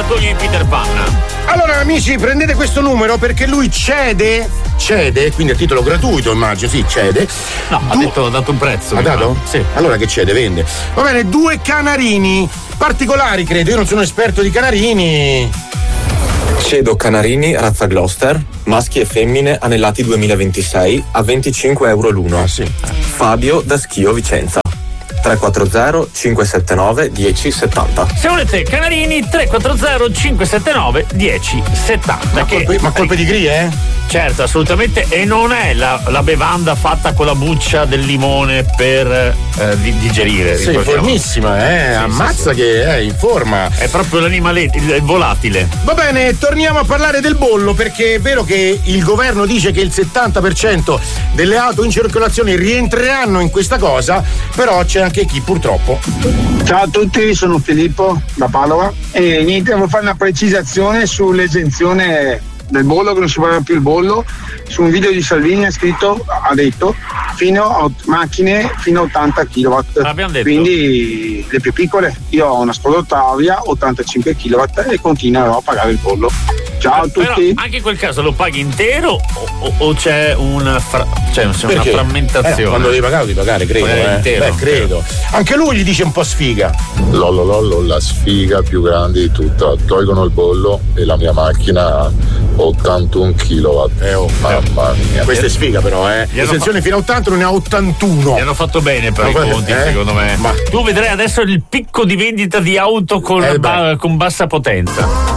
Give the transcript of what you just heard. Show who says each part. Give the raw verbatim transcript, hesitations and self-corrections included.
Speaker 1: scoiattolino di Peter Pan.
Speaker 2: Allora amici, prendete questo numero perché lui cede, cede, quindi a titolo gratuito immagino, sì, cede.
Speaker 1: No, du- ha detto, ha dato un prezzo.
Speaker 2: Ha dato?
Speaker 1: Fa. Sì.
Speaker 2: Allora che cede, vende. Va bene, due canarini particolari, credo, io non sono esperto di canarini.
Speaker 3: Cedo canarini razza Gloucester, maschi e femmine anellati duemilaventisei a venticinque euro l'uno.
Speaker 2: Ah, sì.
Speaker 3: Fabio da Schio Vicenza. tre quattro zero cinque sette nove uno zero sette zero.
Speaker 1: Se volete canarini tre quattro zero cinque sette nove uno zero sette zero.
Speaker 2: Ma, che, colpe, ma col pedigree, eh?
Speaker 1: Certo, assolutamente, e non è la, la bevanda fatta con la buccia del limone per eh, di, digerire.
Speaker 2: Sei informissima, eh? Sì, ammazza sì, sì. Che è in forma.
Speaker 1: È proprio l'animaletto, il volatile.
Speaker 2: Va bene, torniamo a parlare del bollo, perché è vero che il governo dice che il settanta per cento delle auto in circolazione rientreranno in questa cosa, però c'è anche chi purtroppo.
Speaker 4: Ciao a tutti, sono Filippo da Padova e niente, devo fare una precisazione sull'esenzione del bollo, che non si paga più il bollo. Su un video di Salvini ha scritto, ha detto fino a macchine fino a ottanta chilowatt,
Speaker 1: l'abbiamo detto.
Speaker 4: Quindi le più piccole. Io ho una Skoda Ottavia ottantacinque chilowatt e continuerò a pagare il bollo. Ciao a tutti.
Speaker 1: Però anche in quel caso lo paghi intero o, o, o c'è una, fra, c'è una frammentazione?
Speaker 2: Eh, quando devi pagare lo devi pagare, credo.
Speaker 1: Pagare
Speaker 2: eh.
Speaker 1: intero,
Speaker 2: Beh, credo. Anche lui gli dice un po' sfiga.
Speaker 5: Lollo lollo, la sfiga più grande di tutta. Tolgono il bollo e la mia macchina ha ottantuno chilowatt.
Speaker 2: Eh, oh,
Speaker 5: mamma mia.
Speaker 2: Questa è sfiga però, eh. L'esenzione fa... fino a ottanta non ne ha ottantuno.
Speaker 1: Gli hanno fatto bene per i conti, eh? Secondo me. Ma tu vedrai adesso il picco di vendita di auto con,
Speaker 2: eh
Speaker 1: ba- con bassa potenza.